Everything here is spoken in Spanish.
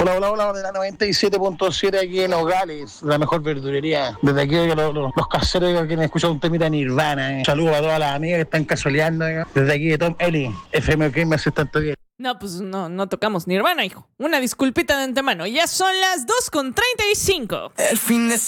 Hola, hola, hola, de la 97.7 aquí en Nogales, la mejor verdulería. Desde aquí, oiga, los caseros, oiga, que me escuchan un temita Nirvana. Saludos a todas las amigas que están casualeando, oiga. Desde aquí de Tom Eli, FM OK, me hace tanto bien. No, pues no tocamos Nirvana, hijo. Una disculpita de antemano. Ya son las 2:35. El fin de